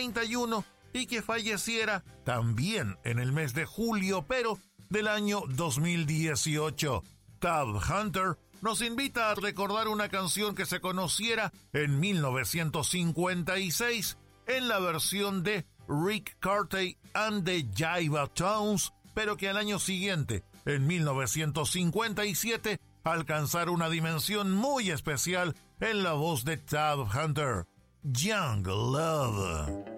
1931 y que falleciera también en el mes de julio, pero del año 2018. Tab Hunter nos invita a recordar una canción que se conociera en 1956 en la versión de Rick Cartey and the Jive Tones, pero que al año siguiente, en 1957, alcanzara una dimensión muy especial en la voz de Tab Hunter, Young Love.